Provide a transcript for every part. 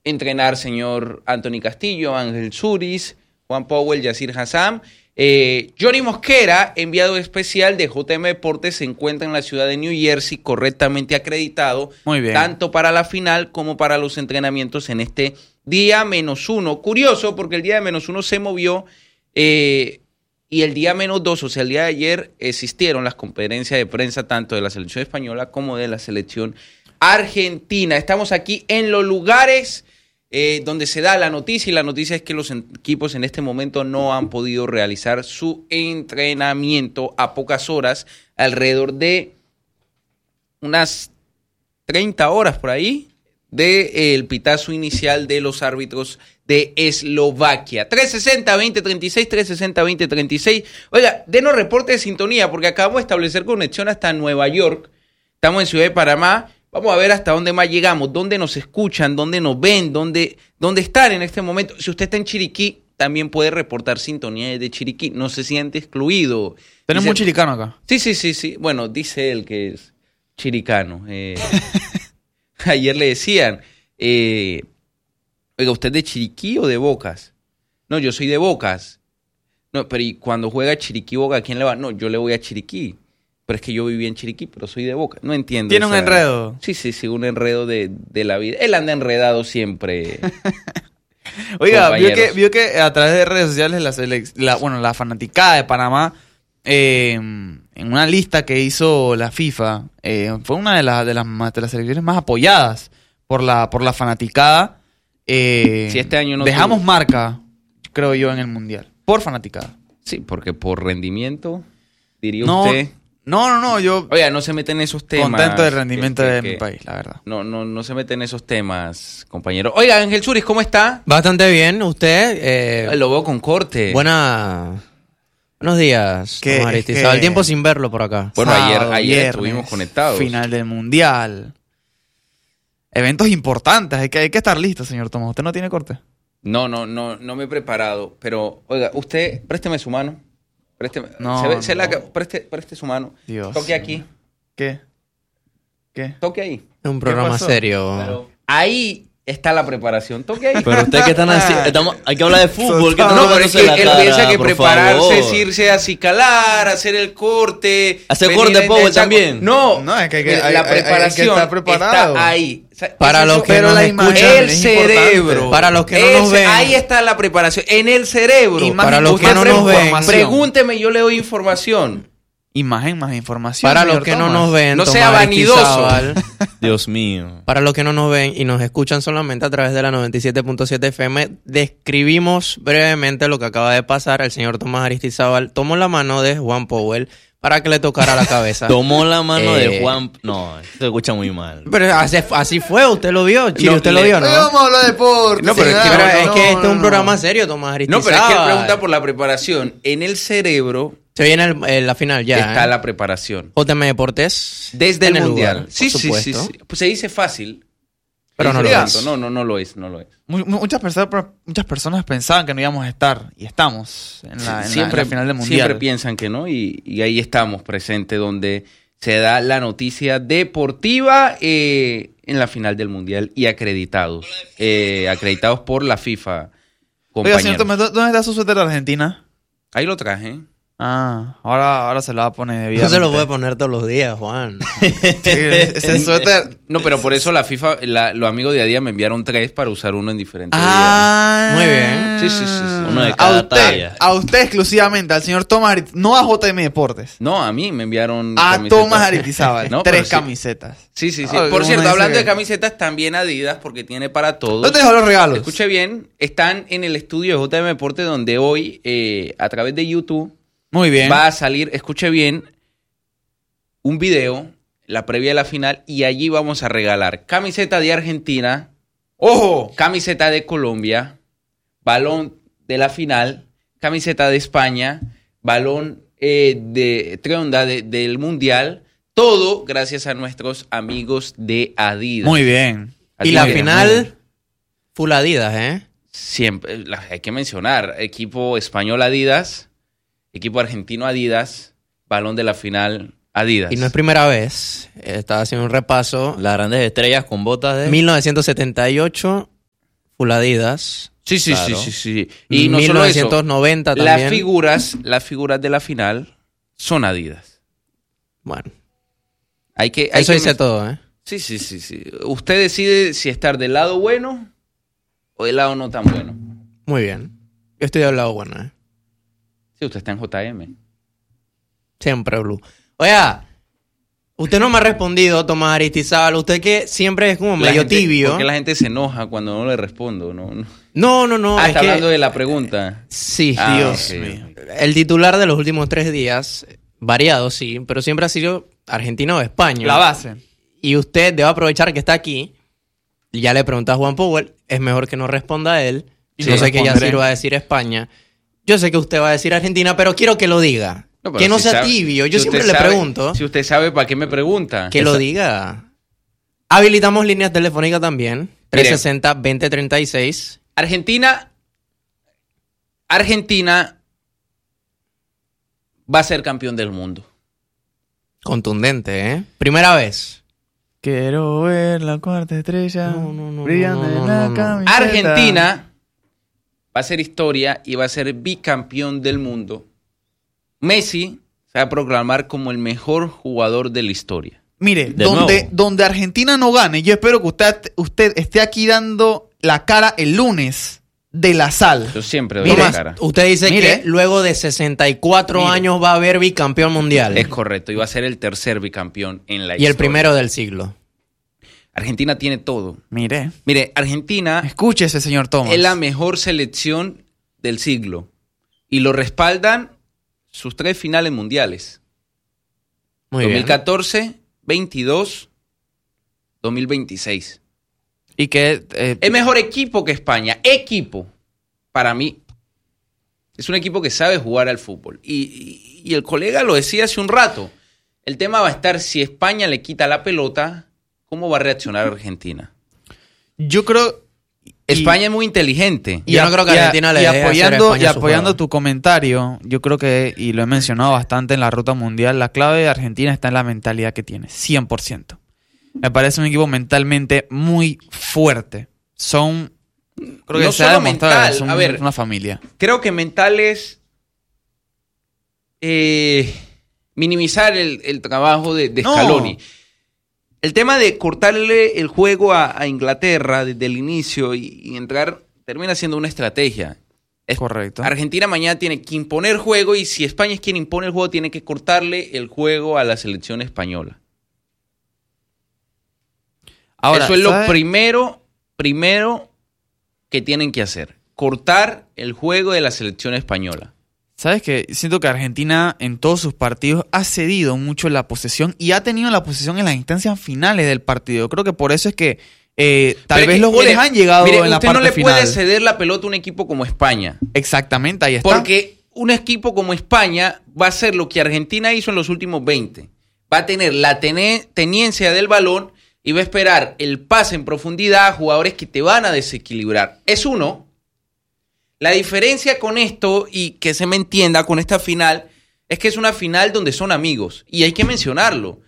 entrenar señor Anthony Castillo, Ángel Suris, Juan Powell, Yacir Hassam. Johnny Mosquera, enviado especial de JM Deportes, se encuentra en la ciudad de New Jersey, correctamente acreditado, muy bien, tanto para la final como para los entrenamientos en este día -1. Curioso, porque el día de -1 se movió y el día -2, o sea, el día de ayer, existieron las conferencias de prensa tanto de la selección española como de la selección argentina. Estamos aquí en los lugares donde se da la noticia, y la noticia es que los equipos en este momento no han podido realizar su entrenamiento a pocas horas, alrededor de unas 30 horas por ahí, del pitazo inicial de los árbitros de Eslovaquia. 360-2036, 360-2036. Oiga, denos reporte de sintonía, porque acabamos de establecer conexión hasta Nueva York. Estamos en Ciudad de Panamá. Vamos a ver hasta dónde más llegamos, dónde nos escuchan, dónde nos ven, dónde están en este momento. Si usted está en Chiriquí, también puede reportar sintonía desde Chiriquí. No se siente excluido. Tenemos un chiricano acá. Sí. Bueno, dice él que es chiricano. Ayer le decían, oiga, ¿usted es de Chiriquí o de Bocas? No, yo soy de Bocas. No, pero ¿y cuando juega Chiriquí Boca, a quién le va? No, yo le voy a Chiriquí. Pero es que yo viví en Chiriquí, pero soy de Boca. No entiendo. ¿Tiene un enredo? Sí, un enredo de la vida. Él anda enredado siempre. Oiga, vio que a través de redes sociales la fanaticada de Panamá, en una lista que hizo la FIFA, fue una de las selecciones más apoyadas por la fanaticada. Si este año no dejamos marca, creo yo, en el Mundial. Por fanaticada. Sí, porque por rendimiento, diría usted... No, yo... Oiga, no se meten en esos temas. Contento del rendimiento de mi país, la verdad. No se meten en esos temas, compañero. Oiga, Ángel Suris, ¿cómo está? Bastante bien, ¿usted? Lo veo con corte. Buenos días, Aristizábal. El tiempo sin verlo por acá. Bueno, ayer estuvimos conectados. Final del Mundial. Eventos importantes, hay que estar listo, señor Tomás. ¿Usted no tiene corte? No me he preparado. Pero, oiga, usted, présteme su mano. Preste su mano. Dios. Toque aquí. ¿Qué? Toque ahí. Es un programa serio. Pero ahí está la preparación. Toque ahí. Pero ustedes que están así, hay que hablar de fútbol. Pero es que él piensa que prepararse es irse a acicalar, hacer el corte. Hacer corte Powell también. No, es que la preparación hay que estar preparado. Está ahí. Para los que nos escuchan, el cerebro. Para los que no nos ven. Ahí está la preparación. En el cerebro. Para los que no nos ven. Pregúnteme, yo le doy información. Imagen más información. Para los que no nos ven. No sea vanidoso. Dios mío. Para los que no nos ven y nos escuchan solamente a través de la 97.7 FM, describimos brevemente lo que acaba de pasar. El señor Tomás Aristizábal tomó la mano de Juan Powell para que le tocara la cabeza. Tomó la mano de Juan... No, se escucha muy mal. Pero así fue, usted lo vio, Chiri, usted lo vio, ¿no? Vamos a hablar de deporte. No, pero es que este es un programa serio, Tomás Aristizábal. No, pero es que él pregunta por la preparación. En el cerebro... Se viene la final ya. Está la preparación. JM Deportes. Desde el Mundial. Lugar, sí. Pues se dice fácil. Pero no lo es. No lo es. Muchas personas pensaban que no íbamos a estar. Y estamos en la final del Mundial. Siempre piensan que no. Y ahí estamos presentes donde se da la noticia deportiva en la final del Mundial. Y acreditados. Acreditados por la FIFA. Oiga, señor Tomás, ¿dónde está su suéter de Argentina? Ahí lo traje. Ahora se lo va a poner de vida. No se lo puede poner todos los días, Juan. Ese suéter. No, pero por eso la FIFA, los amigos de Adidas me enviaron 3 para usar uno en diferentes días. Muy bien. Sí. Uno de cada talla. A usted exclusivamente, al señor Tomás Aristizábal, no a JM Deportes. No, a mí me enviaron Tomás Aristizábal, no, 3 camisetas. Sí. Por cierto, hablando de camisetas, también Adidas, porque tiene para todos. ¿Dónde dejó los regalos? Escuche bien, están en el estudio de JM Deportes, donde hoy, a través de YouTube, muy bien, va a salir, escuche bien, un video, la previa de la final, y allí vamos a regalar camiseta de Argentina, ¡ojo!, camiseta de Colombia, balón de la final, camiseta de España, balón de Treonda del Mundial, todo gracias a nuestros amigos de Adidas. Muy bien. Y la final, full Adidas, Siempre, hay que mencionar, equipo español Adidas, equipo argentino Adidas, balón de la final Adidas. Y no es primera vez. Estaba haciendo un repaso. Las grandes estrellas con botas de... 1978, full Adidas. Sí. Claro. Y no solo eso, 1990 también. las figuras de la final son Adidas. Bueno, Eso dice todo, ¿eh? Sí. Usted decide si estar del lado bueno o del lado no tan bueno. Muy bien. Yo estoy del lado bueno, ¿eh? Sí, usted está en JM. Siempre Blue. Oiga, usted no me ha respondido, Tomás Aristizábal. Usted que siempre es como medio tibio. Porque la gente se enoja cuando no le respondo. No. No. Está hablando de la pregunta. Sí, Dios mío. El titular de los últimos 3 días, variado, sí, pero siempre ha sido Argentina o España. La base. Y usted debe aprovechar que está aquí. Y ya le pregunta a Juan Powell. Es mejor que no responda a él. Sí, Yo sé que responderé. Yacir va a decir España. Yo sé que usted va a decir Argentina, pero quiero que lo diga. No, pero que no si sea sabe- tibio. Yo si siempre usted le sabe- pregunto Si usted sabe, ¿para qué me pregunta? que lo diga. Habilitamos líneas telefónicas también. Mire. 360-2036. Argentina va a ser campeón del mundo. Contundente, ¿eh? Primera vez. Quiero ver la cuarta estrella No, brillando en la no. camiseta. Argentina va a ser historia y va a ser bicampeón del mundo. Messi se va a proclamar como el mejor jugador de la historia. Mire, De donde Argentina no gane, yo espero que usted esté aquí dando la cara el lunes de la sal. Yo siempre doy Tomás, la cara. usted dice Mire. que luego de 64 Mire. años va a haber bicampeón mundial. Es correcto, y va a ser el tercer bicampeón en la Y historia. el primero del siglo. Argentina tiene todo. Mire, Mire, Argentina escúchese, señor Thomas. es la mejor selección del siglo. Y lo respaldan sus 3 finales mundiales. Muy bien. 2014, 22, 2026. Y que Es mejor equipo que España. Equipo, para mí, es un equipo que sabe jugar al fútbol. Y el colega lo decía hace un rato. El tema va a estar si España le quita la pelota, ¿cómo va a reaccionar Argentina? yo creo... España es muy inteligente. Y yo no creo que Argentina le deje hacer a España su apoyando juego. tu comentario, yo creo que, y lo he mencionado bastante en la ruta mundial, la clave de Argentina está en la mentalidad que tiene, 100%. Me parece un equipo mentalmente muy fuerte. Creo que No se ha solo demostrado que mental, son a ver. una familia. Creo que mental es minimizar el trabajo de No. Scaloni. El tema de cortarle el juego a Inglaterra desde el inicio y entrar termina siendo una estrategia. Correcto. Argentina mañana tiene que imponer juego y si España es quien impone el juego, tiene que cortarle el juego a la selección española. Ahora, eso es lo ¿sabe? primero que tienen que hacer. Cortar el juego de la selección española. ¿Sabes qué? Siento que Argentina en todos sus partidos ha cedido mucho la posesión y ha tenido la posesión en las instancias finales del partido. Creo que por eso es que tal vez los goles han llegado en la parte final. Usted no le final. puede ceder la pelota a un equipo como España. Exactamente, ahí está. Porque un equipo como España va a hacer lo que Argentina hizo en los últimos 20. Va a tener la tenencia del balón y va a esperar el pase en profundidad a jugadores que te van a desequilibrar. Es uno. La diferencia con esto, y que se me entienda con esta final, es que es una final donde son amigos. Y hay que mencionarlo.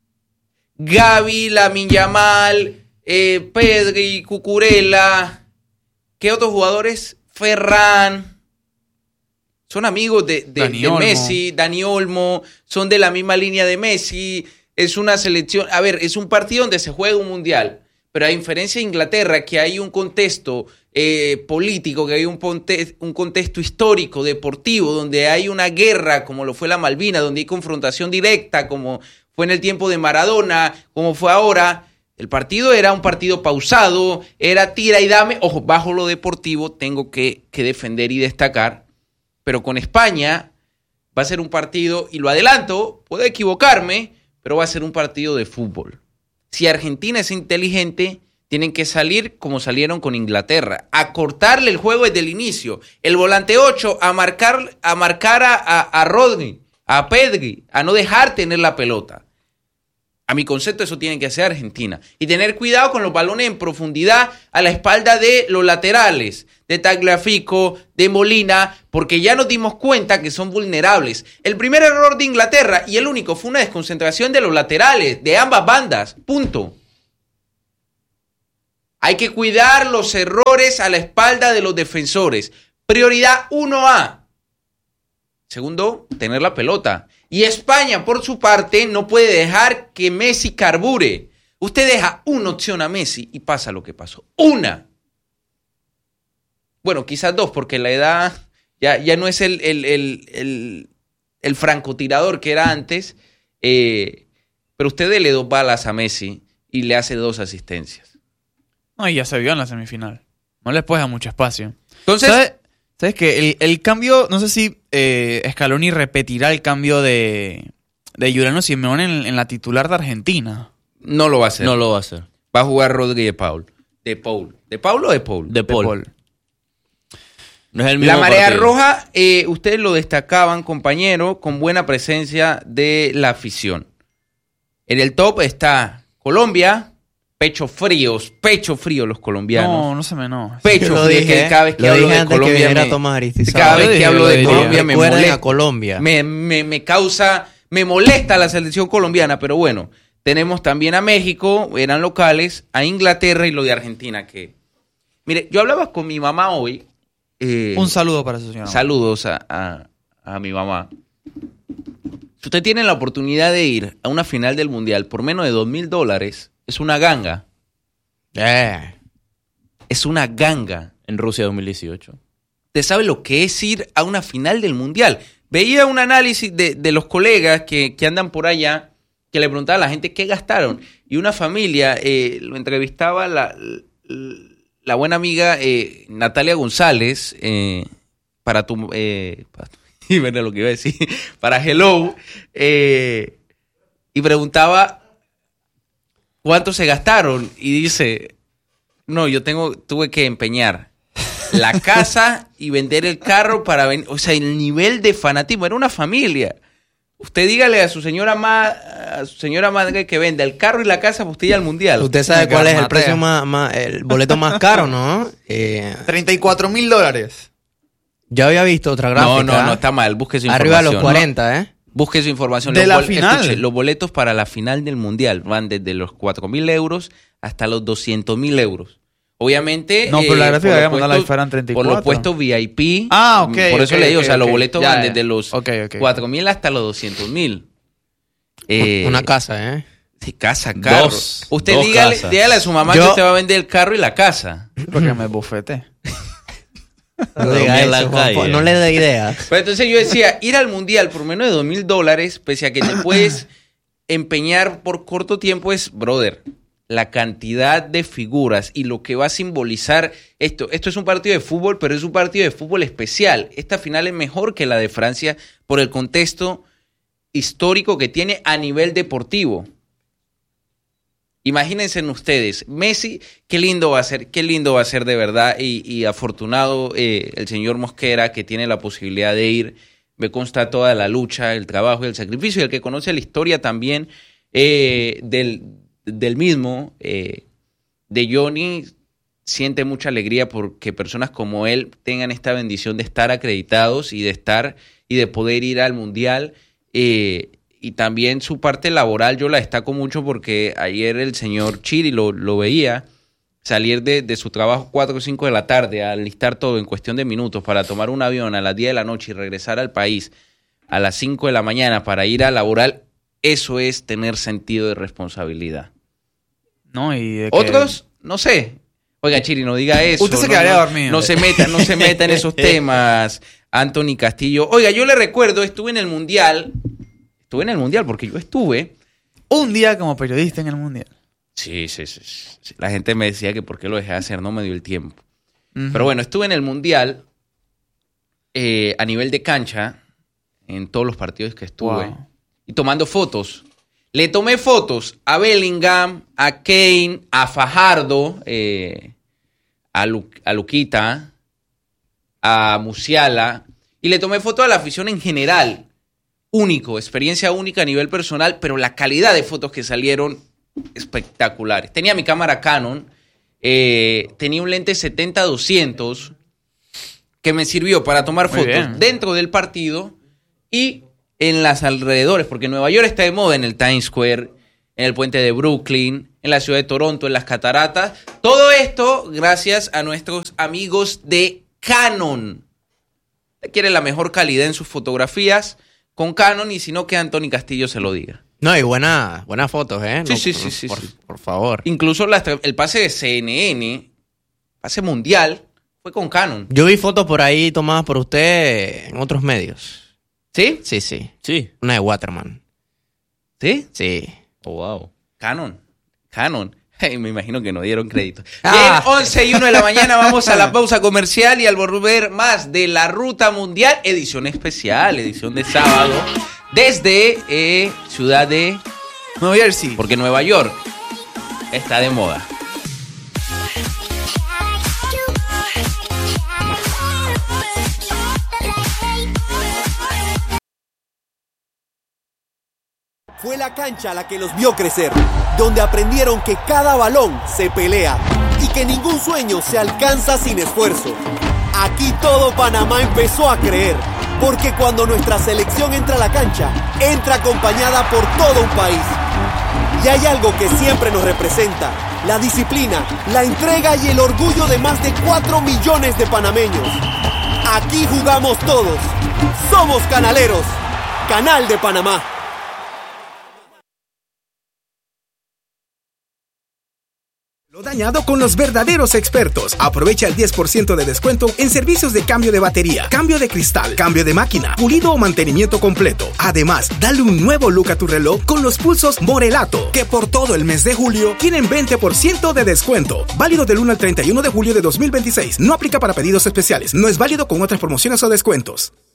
Gavi, Lamine Yamal, Pedri, Cucurella, ¿qué otros jugadores? Ferran. Son amigos de Messi, Dani Olmo, son de la misma línea de Messi. Es una selección, a ver, es un partido donde se juega un mundial. Pero a diferencia de Inglaterra, que hay un contexto político, que hay un contexto histórico, deportivo, donde hay una guerra, como lo fue la Malvinas, donde hay confrontación directa, como fue en el tiempo de Maradona, como fue ahora. El partido era un partido pausado, era tira y dame. Ojo, bajo lo deportivo tengo que defender y destacar. Pero con España va a ser un partido, y lo adelanto, puedo equivocarme, pero va a ser un partido de fútbol. Si Argentina es inteligente, tienen que salir como salieron con Inglaterra, a cortarle el juego desde el inicio. El volante 8 a marcar a Rodri, a Pedri, a no dejar tener la pelota. A mi concepto eso tiene que hacer Argentina. Y tener cuidado con los balones en profundidad a la espalda de los laterales, de Tagliafico, de Molina, porque ya nos dimos cuenta que son vulnerables. El primer error de Inglaterra, y el único, fue una desconcentración de los laterales, de ambas bandas. Punto. Hay que cuidar los errores a la espalda de los defensores. Prioridad 1A. Segundo, tener la pelota. Y España, por su parte, no puede dejar que Messi carbure. Usted deja una opción a Messi y pasa lo que pasó. Una. Bueno, quizás dos, porque la edad ya no es el francotirador que era antes. Pero usted dele 2 balas a Messi y le hace 2 asistencias. No, y ya se vio en la semifinal. No les puedes dar mucho espacio. Entonces, ¿Sabes qué? El cambio, no sé si Scaloni repetirá el cambio de Juliano Simeone en la titular de Argentina. no lo va a hacer. No lo va a hacer. Va a jugar Rodri de Paul. ¿De Paul o de Paul? De Paul. No es el mismo La marea partido. roja, ustedes lo destacaban, compañero, con buena presencia de la afición. En el top está Colombia, pecho fríos los colombianos. No se me no. Pecho Yo lo frío, dije, que cada vez que lo hablo dije de antes que Colombia viniera Tomás Aristizábal. cada vez que hablo de diría. Colombia me Recuerden molesta. a Colombia. Me molesta la selección colombiana, pero bueno, tenemos también a México, eran locales, a Inglaterra y lo de Argentina, que... Mire, yo hablaba con mi mamá hoy. Un saludo para su señora. Saludos a mi mamá. Si usted tiene la oportunidad de ir a una final del Mundial por menos de $2,000, es una ganga. Es una ganga. En Rusia 2018. ¿Usted sabe lo que es ir a una final del Mundial? Veía un análisis de los colegas que andan por allá, que le preguntaba a la gente qué gastaron. Y una familia, lo entrevistaba la buena amiga Natalia González, para tu... y ver lo que iba a decir, para Hello, y preguntaba cuánto se gastaron. Y dice, no, tuve que empeñar la casa y vender el carro para vender. O sea, el nivel de fanatismo, era una familia. Usted dígale a su señora madre que venda el carro y la casa para usted ir al Mundial. Usted sabe cuál es el precio el boleto más caro, ¿no? $34,000. Yo había visto otra gráfica. No, está mal. Busque su información. Arriba de los 40, ¿eh? Busque su información. De la final. Escuche, los boletos para la final del Mundial van desde los 4,000 euros hasta los 200,000 euros. Obviamente, No, pero la gráfica había mandado la IFA eran 34. por los puestos VIP. Ah, ok. Por eso le digo, o sea, los boletos Ya, van ya. desde los 4,000 hasta los 200,000. Una casa, ¿eh? Sí, casa, carro. Usted dos dígale casas. a su mamá que usted va a vender el carro y la casa. Porque me bofete. No diga en la eso, Juanpo, calle. no le dé ideas. Pero entonces yo decía, ir al Mundial por menos de $2,000, pese a que te puedes empeñar por corto tiempo, es, brother, la cantidad de figuras y lo que va a simbolizar esto. Esto es un partido de fútbol, pero es un partido de fútbol especial. Esta final es mejor que la de Francia por el contexto histórico que tiene a nivel deportivo. Imagínense ustedes, Messi, qué lindo va a ser de verdad, y afortunado el señor Mosquera, que tiene la posibilidad de ir. Me consta toda la lucha, el trabajo y el sacrificio, y el que conoce la historia también del mismo, de Johnny, siente mucha alegría porque personas como él tengan esta bendición de estar acreditados y de poder ir al Mundial. Y también su parte laboral yo la destaco mucho porque ayer el señor Chiri lo veía salir de su trabajo 4 o 5 de la tarde, a alistar todo en cuestión de minutos para tomar un avión a las 10 de la noche y regresar al país a las 5 de la mañana para ir a laboral. Eso es tener sentido de responsabilidad. No, y de Otros, no sé. Oiga, Chiri, no diga eso. Usted se quedaría dormido. No se meta en esos temas, Anthony Castillo. Oiga, yo le recuerdo, estuve en el Mundial porque yo estuve. un día como periodista en el Mundial. Sí. La gente me decía que por qué lo dejé de hacer, no me dio el tiempo. Ujú. Pero bueno, estuve en el Mundial a nivel de cancha, en todos los partidos que estuve, Wow. y tomando fotos. Le tomé fotos a Bellingham, a Kane, a Fajardo, a Luquita, a Musiala, y le tomé fotos a la afición en general. Experiencia única a nivel personal, pero la calidad de fotos que salieron espectaculares. Tenía mi cámara Canon, tenía un lente 70-200 que me sirvió para tomar Muy fotos bien. dentro del partido y en las alrededores, porque Nueva York está de moda en el Times Square, en el puente de Brooklyn, en la ciudad de Toronto, en las cataratas. Todo esto gracias a nuestros amigos de Canon. Quiere la mejor calidad en sus fotografías con Canon, y si no, que Anthony Castillo se lo diga. No, y buenas fotos, ¿eh? Sí. Por favor. Incluso el pase de CNN, pase mundial, fue con Canon. Yo vi fotos por ahí tomadas por usted en otros medios. ¿Sí? Sí. Una de Waterman. ¿Sí? Sí. Oh, wow. Canon. Me imagino que no dieron crédito. Bien, 11:01 de la mañana, vamos a la pausa comercial y al volver más de la Ruta Mundial, edición especial, edición de sábado, desde ciudad de Nueva Jersey. Porque Nueva York está de moda. Fue la cancha la que los vio crecer, donde aprendieron que cada balón se pelea y que ningún sueño se alcanza sin esfuerzo. Aquí todo Panamá empezó a creer, porque cuando nuestra selección entra a la cancha, entra acompañada por todo un país. Y hay algo que siempre nos representa: la disciplina, la entrega y el orgullo de más de 4 millones de panameños. Aquí jugamos todos. Somos canaleros. Canal de Panamá. Lo dañado con los verdaderos expertos. Aprovecha el 10% de descuento en servicios de cambio de batería, cambio de cristal, cambio de máquina, pulido o mantenimiento completo. Además, dale un nuevo look a tu reloj con los pulsos Morelato, que por todo el mes de julio tienen 20% de descuento. Válido del 1 al 31 de julio de 2026. No aplica para pedidos especiales. No es válido con otras promociones o descuentos.